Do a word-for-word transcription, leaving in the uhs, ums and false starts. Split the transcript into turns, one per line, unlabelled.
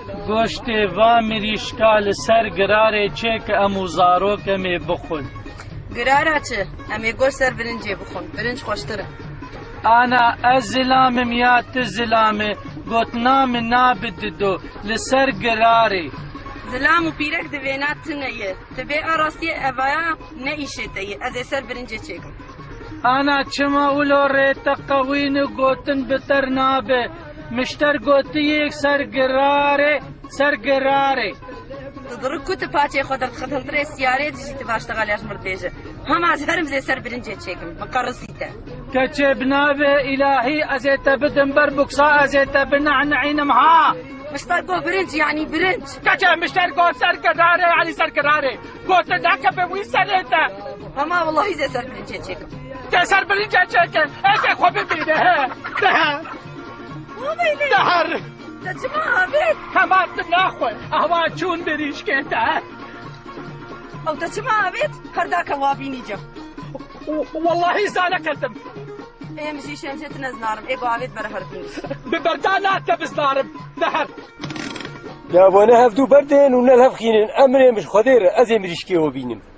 گۆشتێ وا مریشکا لەسەر گرارێ چێ کە ئەموو زارۆکەمێ بخۆن.
گرارە چ؟ ئەمێ گۆشت سەر برنجێ بخۆن، برنج خۆشترە.
ئانا ئەس زلامم یا تو زلامێ گوتنامە نابددۆ لەسەر گرارێ.
زلام و پیرەک دەوێنات تنەیە، دەبێ ئاڕاستیە ئەڤایە نەئیشێتەیە، ئەزێ سەر برنجێ چێکم.
ئانا چما ولۆ ڕێتە قەوینە گوتن بتەر نابێ، مشتەر گوتیەک سەر گرارێ سەر گرارێ.
دڕک کوتە پاچێ خۆ دەرخەتەنترێ سیارێ دژیتە باشتەغالیاش مردێژە. هەماز هەرم زێ سەر برنجێ چێکم، بقەڕسیتە.
کەچێ بنابێ ئیلاهی ئەزێتە بدم بەر بوکسا ئەزێتە بنەعنەعینم ها.
مشتەر گۆ برنج یعنی برنج.
کەچێ مشتەر گۆ سەر گرارێ یعنی سەر گرارێ. گۆتە داکە بە وی سەرێتە.
هەما وەڵڵاهی زێ سەر برنجێ چێکم.
تێ سەر برنجێ چێکن، ئێکێ خۆ ببینە هێ. دەهە.
وابەیلێ.
دەهەر.
دەچما ئابێت.
هەماتم ناخۆی، ئەوا چوون بریشکێتە.
ئەو دەچما ئابێت، هەرداکە وابینی جەم.
واللهی زانە کەسم.
ئێمەژی شێنجێت نەزنارم، ئێگۆ ئاوێت بەرە هەربنی.
ببەردا ناتە بزنارم، دەهەر.
جابۆنە هەفتوو بەردێن و نەل هەفخینن ئەمرێ مش خۆدێرە ئەزێ مریشکێوە بینم.